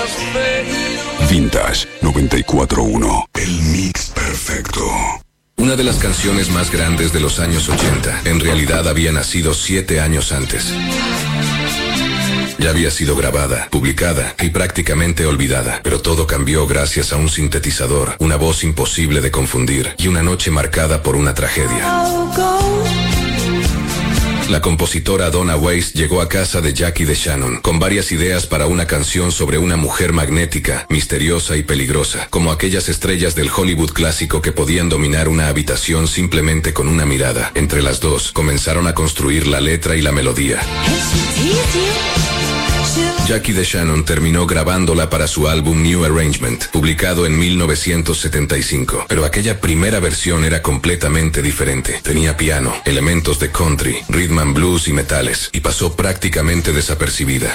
Vintage 94.1, el mix perfecto. Una de las canciones más grandes de los años 80, en realidad había nacido 7 años antes. Ya había sido grabada, publicada y prácticamente olvidada, pero todo cambió gracias a un sintetizador, una voz imposible de confundir y una noche marcada por una tragedia. La compositora Donna Weiss llegó a casa de Jackie DeShannon con varias ideas para una canción sobre una mujer magnética, misteriosa y peligrosa, como aquellas estrellas del Hollywood clásico que podían dominar una habitación simplemente con una mirada. Entre las dos, comenzaron a construir la letra y la melodía. Jackie DeShannon terminó grabándola para su álbum New Arrangement, publicado en 1975, pero aquella primera versión era completamente diferente. Tenía piano, elementos de country, rhythm and blues y metales, y pasó prácticamente desapercibida.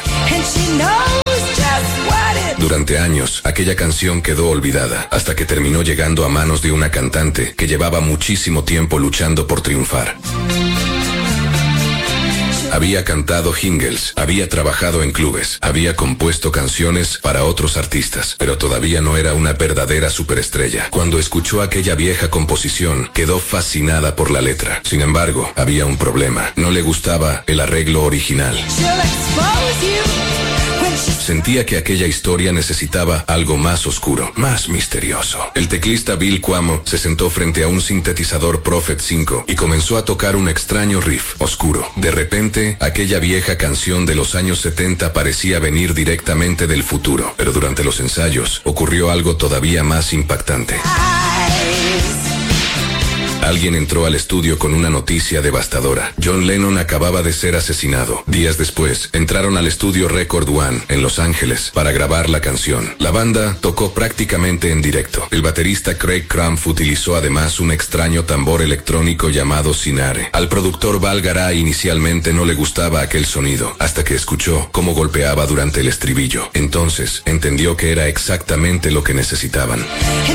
Durante años, aquella canción quedó olvidada, hasta que terminó llegando a manos de una cantante que llevaba muchísimo tiempo luchando por triunfar. Había cantado jingles, había trabajado en clubes, había compuesto canciones para otros artistas, pero todavía no era una verdadera superestrella. Cuando escuchó aquella vieja composición, quedó fascinada por la letra. Sin embargo, había un problema. No le gustaba el arreglo original. Sentía que aquella historia necesitaba algo más oscuro, más misterioso. El teclista Bill Cuomo se sentó frente a un sintetizador Prophet 5 y comenzó a tocar un extraño riff oscuro. De repente, aquella vieja canción de los años 70 parecía venir directamente del futuro, pero durante los ensayos ocurrió algo todavía más impactante. Alguien entró al estudio con una noticia devastadora. John Lennon acababa de ser asesinado. Días después, entraron al estudio Record One, en Los Ángeles, para grabar la canción. La banda tocó prácticamente en directo. El baterista Craig Crumph utilizó además un extraño tambor electrónico llamado Sinare. Al productor Val Garay inicialmente no le gustaba aquel sonido, hasta que escuchó cómo golpeaba durante el estribillo. Entonces, entendió que era exactamente lo que necesitaban.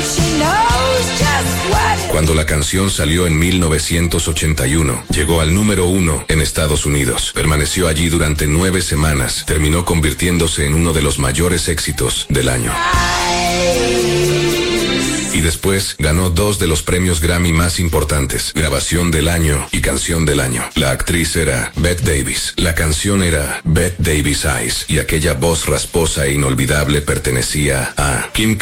Cuando la canción salió en 1981, llegó al número 1 en Estados Unidos. Permaneció allí durante 9 semanas. Terminó convirtiéndose en uno de los mayores éxitos del año. Y después ganó 2 de los premios Grammy más importantes: Grabación del Año y Canción del Año. La actriz era Bette Davis. La canción era Bette Davis Eyes, y aquella voz rasposa e inolvidable pertenecía a Kim